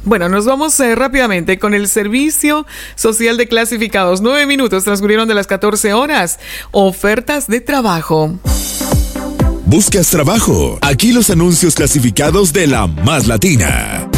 Bueno, nos vamos rápidamente con el Servicio Social de Clasificados. 9 minutos transcurrieron de las 14 horas. Ofertas de trabajo. ¿Buscas trabajo? Aquí los anuncios clasificados de La Más Latina.